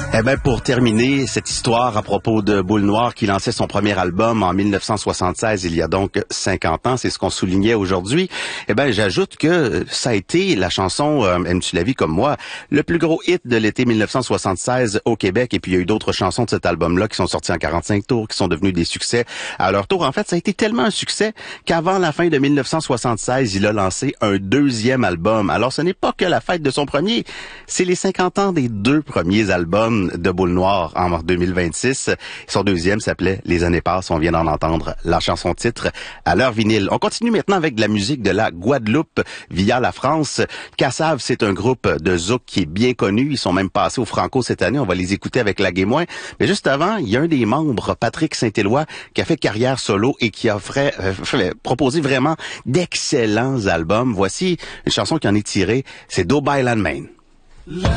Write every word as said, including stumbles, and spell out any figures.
Eh ben, pour terminer cette histoire à propos de Boule Noire qui lançait son premier album en mille neuf cent soixante-seize, il y a donc cinquante ans, c'est ce qu'on soulignait aujourd'hui. Eh ben, j'ajoute que ça a été la chanson euh, Aimes-tu la vie comme moi, le plus gros hit de l'été mille neuf cent soixante-seize au Québec. Et puis il y a eu d'autres chansons de cet album-là qui sont sorties en quarante-cinq tours, qui sont devenues des succès à leur tour. En fait, ça a été tellement un succès qu'avant la fin de mille neuf cent soixante-seize, il a lancé un deuxième album. Alors, ce n'est pas que la fête de son premier, c'est les cinquante ans des deux premiers albums de Boule Noire en deux mille vingt-six. Son deuxième s'appelait Les années passent. On vient d'en entendre la chanson titre à leur vinyle. On continue maintenant avec de la musique de la Guadeloupe via la France. Cassave, c'est un groupe de zouk qui est bien connu. Ils sont même passés au Franco cette année. On va les écouter avec la Guémoin. Mais juste avant, il y a un des membres, Patrick Saint-Éloi, qui a fait carrière solo et qui a fait, euh, fait, proposé vraiment d'excellents albums. Voici une chanson qui en est tirée. C'est Do By Land Main.